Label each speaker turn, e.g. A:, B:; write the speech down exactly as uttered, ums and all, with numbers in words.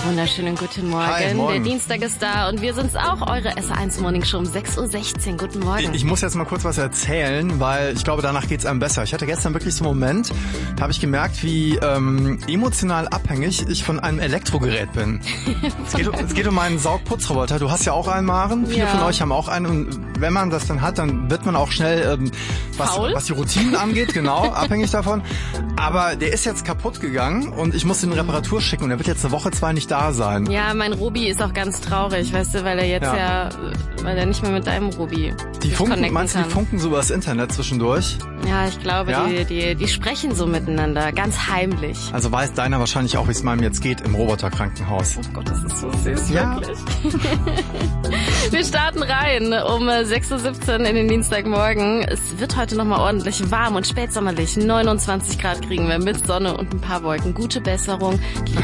A: Wunderschönen guten Morgen.
B: Hi, morgen.
A: Der Dienstag ist da und wir sind's auch, eure S eins Morning Show um sechs Uhr sechzehn. Guten Morgen.
B: Ich muss jetzt mal kurz was erzählen, weil ich glaube, danach geht's einem besser. Ich hatte gestern wirklich so einen Moment, da habe ich gemerkt, wie ähm, emotional abhängig ich von einem Elektrogerät bin. es, geht, es geht um meinen Saugputzroboter. Du hast ja auch einen, Maren. Viele
A: ja.
B: von euch haben auch einen. Und wenn man das dann hat, dann wird man auch schnell, ähm, was, was die Routinen angeht, genau, abhängig davon. Aber der ist jetzt kaputt gegangen und ich muss den in Reparatur schicken und der wird jetzt eine Woche, zwei nicht da sein.
A: Ja, mein Robi ist auch ganz traurig, weißt du, weil er jetzt ja, ja weil er nicht mehr mit deinem Robi
B: Die funken, meinst du,
A: kann.
B: die funken so übers Internet zwischendurch?
A: Ja, ich glaube,
B: ja?
A: Die, die, die sprechen so miteinander, ganz heimlich.
B: Also weiß deiner wahrscheinlich auch, wie es meinem jetzt geht im Roboterkrankenhaus.
A: Oh Gott, das ist so süß,
B: ja.
A: wirklich. Wir starten rein um sechs Uhr siebzehn in den Dienstagmorgen. Es wird heute nochmal ordentlich warm und spätsommerlich. neunundzwanzig Grad kriegen wir mit Sonne und ein paar Wolken. Gute Besserung.